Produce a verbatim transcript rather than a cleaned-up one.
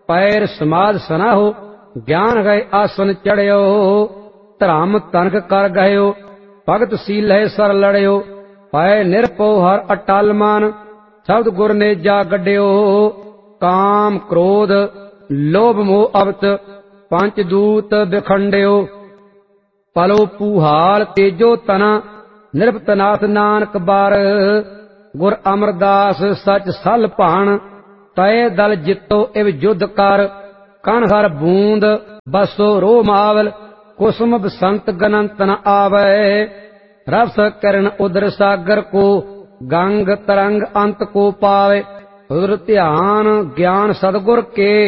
पैर समाध सनाहो, ज्ञान गए आसन चढ़ियो, धर्म तनक कर गयो, भगत सीले सर लड़ियो, पै निरपो हर अटल मान, शब्द गुर ने जा गड्डियो, काम क्रोध लोभ मोह अवत, पंच दूत बिखंडियो, पलो पूहाल तेजो तना, निरपतनाथ नानक बार, गुर अमरदास सच सल भान, तय दल जितो इव युद्ध कर, कण हर बूंद बसो रो मावल, कुसुम बसंत गनंत न आवे, रस किरण उदर सागर को, गंग तरंग अंत को पावे, उदर ध्यान ज्ञान सदगुर के,